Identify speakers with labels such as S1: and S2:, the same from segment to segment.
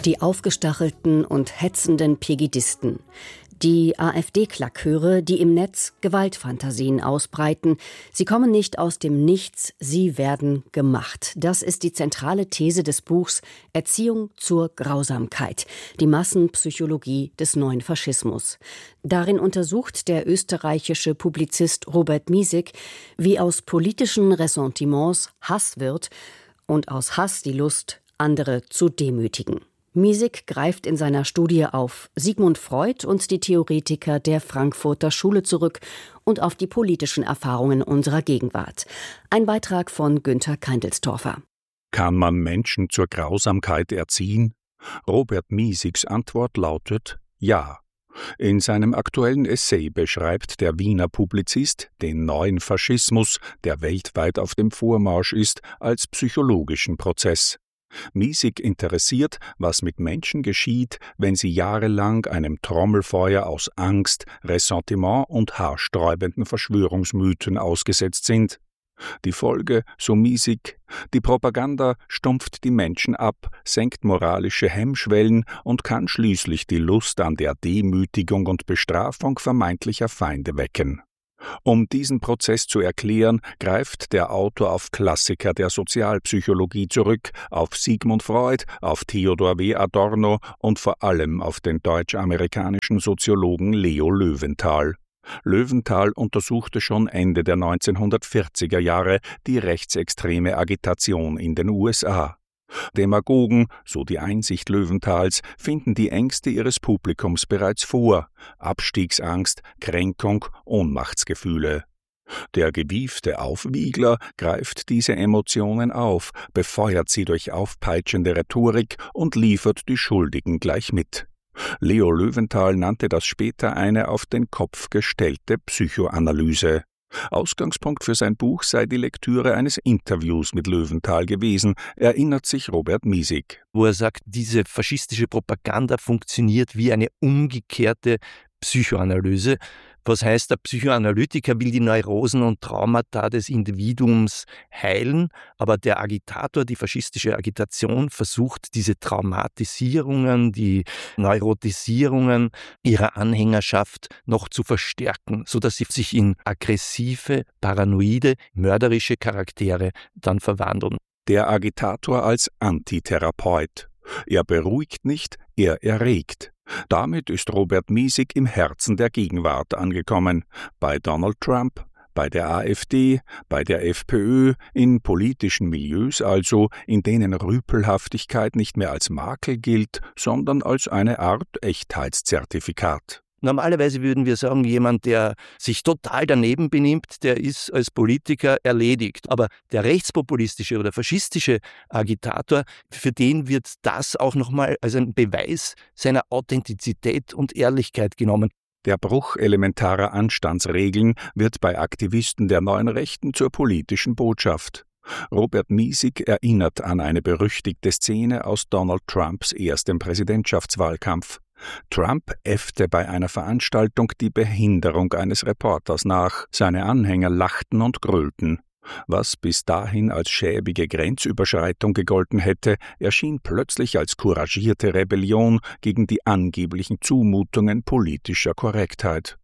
S1: Die aufgestachelten und hetzenden Pegidisten. Die AfD-Klackhöre, die im Netz Gewaltfantasien ausbreiten. Sie kommen nicht aus dem Nichts, sie werden gemacht. Das ist die zentrale These des Buchs Erziehung zur Grausamkeit, die Massenpsychologie des neuen Faschismus. Darin untersucht der österreichische Publizist Robert Miesig, wie aus politischen Ressentiments Hass wird und aus Hass die Lust, andere zu demütigen. Miesig greift in seiner Studie auf Sigmund Freud und die Theoretiker der Frankfurter Schule zurück und auf die politischen Erfahrungen unserer Gegenwart. Ein Beitrag von Günther Keindelstorfer.
S2: Kann man Menschen zur Grausamkeit erziehen? Robert Miesigs Antwort lautet ja. In seinem aktuellen Essay beschreibt der Wiener Publizist den neuen Faschismus, der weltweit auf dem Vormarsch ist, als psychologischen Prozess. Miesig interessiert, was mit Menschen geschieht, wenn sie jahrelang einem Trommelfeuer aus Angst, Ressentiment und haarsträubenden Verschwörungsmythen ausgesetzt sind. Die Folge, so Miesig: die Propaganda stumpft die Menschen ab, senkt moralische Hemmschwellen und kann schließlich die Lust an der Demütigung und Bestrafung vermeintlicher Feinde wecken. Um diesen Prozess zu erklären, greift der Autor auf Klassiker der Sozialpsychologie zurück, auf Sigmund Freud, auf Theodor W. Adorno und vor allem auf den deutsch-amerikanischen Soziologen Leo Löwenthal. Löwenthal untersuchte schon Ende der 1940er Jahre die rechtsextreme Agitation in den USA. Demagogen, so die Einsicht Löwenthals, finden die Ängste ihres Publikums bereits vor: Abstiegsangst, Kränkung, Ohnmachtsgefühle. Der gewiefte Aufwiegler greift diese Emotionen auf, befeuert sie durch aufpeitschende Rhetorik und liefert die Schuldigen gleich mit. Leo Löwenthal nannte das später eine auf den Kopf gestellte Psychoanalyse. Ausgangspunkt für sein Buch sei die Lektüre eines Interviews mit Löwenthal gewesen, erinnert sich Robert Miesig.
S3: Wo er sagt, diese faschistische Propaganda funktioniert wie eine umgekehrte Psychoanalyse. Was heißt, der Psychoanalytiker will die Neurosen und Traumata des Individuums heilen, aber der Agitator, die faschistische Agitation, versucht diese Traumatisierungen, die Neurotisierungen ihrer Anhängerschaft noch zu verstärken, sodass sie sich in aggressive, paranoide, mörderische Charaktere dann verwandeln.
S2: Der Agitator als Antitherapeut. Er beruhigt nicht, er erregt. Damit ist Robert Miesig im Herzen der Gegenwart angekommen. Bei Donald Trump, bei der AfD, bei der FPÖ, in politischen Milieus also, in denen Rüpelhaftigkeit nicht mehr als Makel gilt, sondern als eine Art Echtheitszertifikat.
S3: Normalerweise würden wir sagen, jemand, der sich total daneben benimmt, der ist als Politiker erledigt. Aber der rechtspopulistische oder faschistische Agitator, für den wird das auch nochmal als ein Beweis seiner Authentizität und Ehrlichkeit genommen.
S2: Der Bruch elementarer Anstandsregeln wird bei Aktivisten der neuen Rechten zur politischen Botschaft. Robert Miesig erinnert an eine berüchtigte Szene aus Donald Trumps erstem Präsidentschaftswahlkampf. Trump äffte bei einer Veranstaltung die Behinderung eines Reporters nach. Seine Anhänger lachten und grölten. Was bis dahin als schäbige Grenzüberschreitung gegolten hätte, erschien plötzlich als couragierte Rebellion gegen die angeblichen Zumutungen politischer Korrektheit.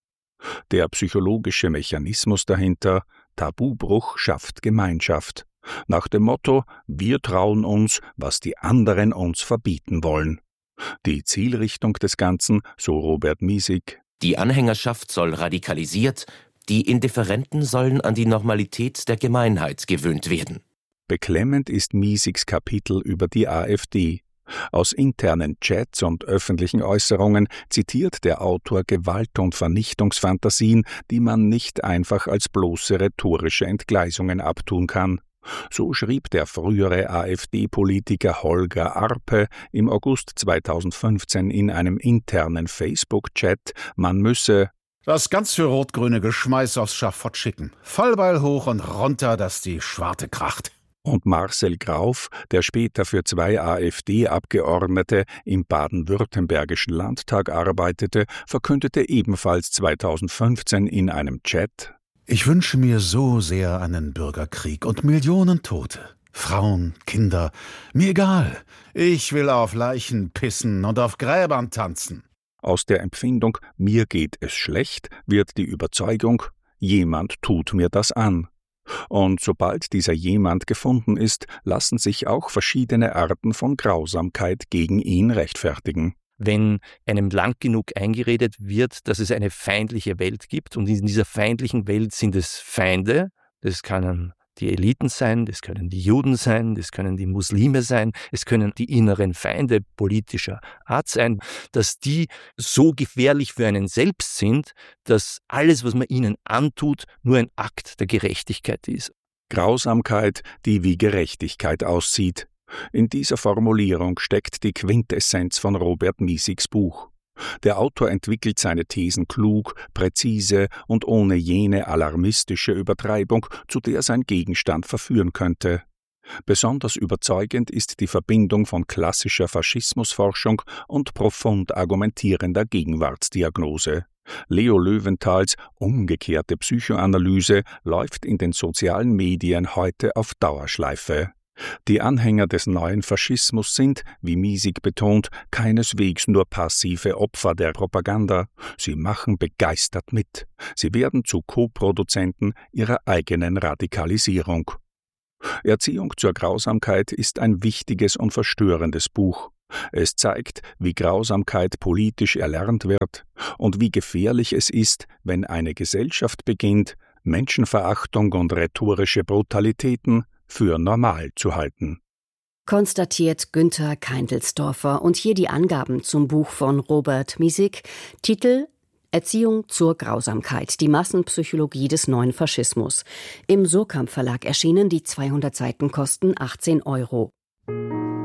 S2: Der psychologische Mechanismus dahinter: Tabubruch schafft Gemeinschaft. Nach dem Motto: Wir trauen uns, was die anderen uns verbieten wollen. Die Zielrichtung des Ganzen, so Robert Miesig:
S4: Die Anhängerschaft soll radikalisiert, die Indifferenten sollen an die Normalität der Gemeinheit gewöhnt werden.
S2: Beklemmend ist Miesigs Kapitel über die AfD. Aus internen Chats und öffentlichen Äußerungen zitiert der Autor Gewalt- und Vernichtungsfantasien, die man nicht einfach als bloße rhetorische Entgleisungen abtun kann. So schrieb der frühere AfD-Politiker Holger Arpe im August 2015 in einem internen Facebook-Chat, man müsse
S5: das ganz für rot-grüne Geschmeiß aufs Schafott schicken. Fallbeil hoch und runter, dass die Schwarte kracht.
S2: Und Marcel Grauf, der später für 2 AfD-Abgeordnete im baden-württembergischen Landtag arbeitete, verkündete ebenfalls 2015 in einem Chat:
S5: Ich wünsche mir so sehr einen Bürgerkrieg und Millionen Tote. Frauen, Kinder, mir egal. Ich will auf Leichen pissen und auf Gräbern tanzen.
S2: Aus der Empfindung, mir geht es schlecht, wird die Überzeugung, jemand tut mir das an. Und sobald dieser jemand gefunden ist, lassen sich auch verschiedene Arten von Grausamkeit gegen ihn rechtfertigen.
S3: Wenn einem lang genug eingeredet wird, dass es eine feindliche Welt gibt und in dieser feindlichen Welt sind es Feinde, das können die Eliten sein, das können die Juden sein, das können die Muslime sein, es können die inneren Feinde politischer Art sein, dass die so gefährlich für einen selbst sind, dass alles, was man ihnen antut, nur ein Akt der Gerechtigkeit ist.
S2: Grausamkeit, die wie Gerechtigkeit aussieht. In dieser Formulierung steckt die Quintessenz von Robert Miesigs Buch. Der Autor entwickelt seine Thesen klug, präzise und ohne jene alarmistische Übertreibung, zu der sein Gegenstand verführen könnte. Besonders überzeugend ist die Verbindung von klassischer Faschismusforschung und profund argumentierender Gegenwartsdiagnose. Leo Löwenthals umgekehrte Psychoanalyse läuft in den sozialen Medien heute auf Dauerschleife. Die Anhänger des neuen Faschismus sind, wie Miesig betont, keineswegs nur passive Opfer der Propaganda. Sie machen begeistert mit. Sie werden zu Co-Produzenten ihrer eigenen Radikalisierung. Erziehung zur Grausamkeit ist ein wichtiges und verstörendes Buch. Es zeigt, wie Grausamkeit politisch erlernt wird und wie gefährlich es ist, wenn eine Gesellschaft beginnt, Menschenverachtung und rhetorische Brutalitäten für normal zu halten.
S1: Konstatiert Günther Keindelsdorfer. Und hier die Angaben zum Buch von Robert Miesig. Titel: Erziehung zur Grausamkeit, die Massenpsychologie des neuen Faschismus. Im Surkamp Verlag erschienen, die 200 Seiten kosten 18 €.